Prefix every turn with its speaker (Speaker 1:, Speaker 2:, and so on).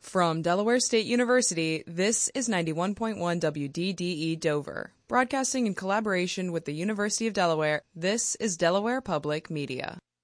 Speaker 1: From Delaware State University, this is 91.1 WDDE Dover. Broadcasting in collaboration with the University of Delaware, this is Delaware Public Media.